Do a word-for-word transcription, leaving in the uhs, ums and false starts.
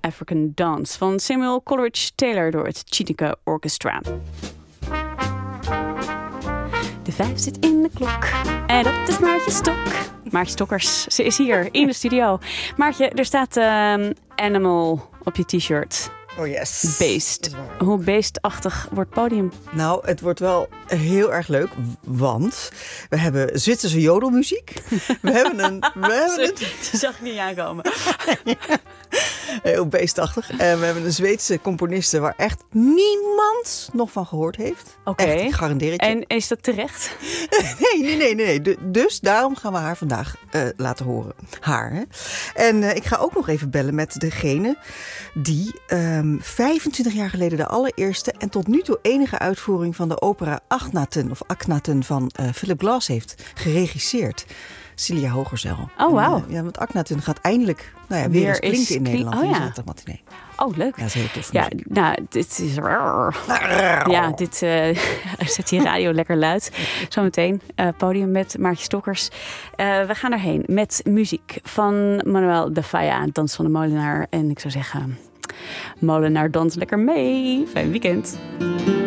African Dance van Samuel Coleridge Taylor door het Chineke Orchestra. De vijf zit in de klok en dat is Maartje Stok. Maartje Stokkers, ze is hier in de studio. Maartje, er staat uh, Animal op je t-shirt. Oh yes. Beest. Hoe beestachtig wordt het podium? Nou, het wordt wel heel erg leuk, want we hebben Zwitserse jodelmuziek. We hebben een... We hebben een... Ze zag ik niet aankomen. Heel beestachtig. En we hebben een Zweedse componiste waar echt niemand nog van gehoord heeft. Oké. Echt, ik garandeer het je. En is dat terecht? Nee, nee, nee, nee. nee. Dus daarom gaan we haar vandaag uh, laten horen. Haar, hè. En uh, ik ga ook nog even bellen met degene die um, vijfentwintig jaar geleden de allereerste en tot nu toe enige uitvoering van de opera Akhenaten of Akhenaten van uh, Philip Glass heeft geregisseerd. Cilia Hogerzel. Oh, wauw. Uh, ja, want Akhenaten gaat eindelijk nou ja, weer, weer eens klinken is, in Nederland. Oh, ja. Dat matinee. Oh, leuk. Ja, dat is heel tof. Ja, nou, dit is... Ja, dit uh, zet je radio lekker luid. Zometeen uh, podium met Maartje Stokkers. Uh, we gaan erheen met muziek van Manuel de Falla, Dans van de Molenaar. En ik zou zeggen, Molenaar, dans lekker mee. Fijn weekend.